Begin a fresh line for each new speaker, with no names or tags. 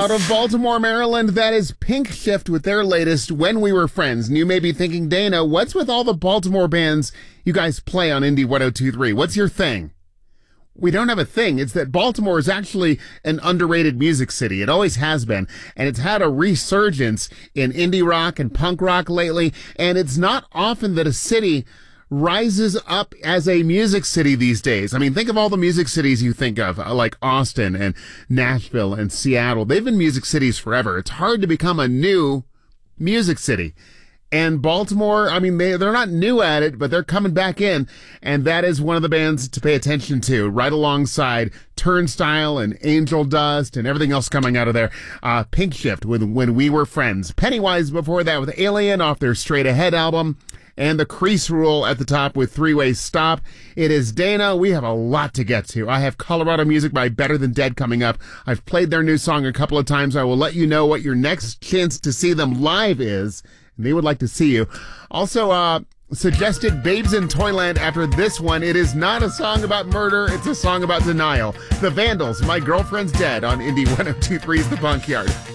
Out of Baltimore, Maryland, that is Pink Shift with their latest When We Were Friends. And you may be thinking, Dana, what's with all the Baltimore bands you guys play on Indie 102.3? What's your thing? We don't have a thing. It's that Baltimore is actually an underrated music city. It always has been. And it's had a resurgence in indie rock and punk rock lately. And it's not often that a city rises up as a music city these days. I mean, think of all the music cities you think of, like Austin and Nashville and Seattle. They've been music cities forever. It's hard to become a new music city. And Baltimore, I mean, they're not new at it, but they're coming back in. And that is one of the bands to pay attention to, right alongside Turnstile and Angel Dust and everything else coming out of there. Pink Shift with When We Were Friends. Pennywise before that with Alien off their Straight Ahead album. And the Crease Rule at the top with Three-Way Stop. It is Dana. We have a lot to get to. I have Colorado Music by Better Than Dead coming up. I've played their new song a couple of times. I will let you know what your next chance to see them live is. And they would like to see you. Also, suggested Babes in Toyland after this one. It is not a song about murder. It's a song about denial. The Vandals, My Girlfriend's Dead on Indie 102.3's The Bunkyard.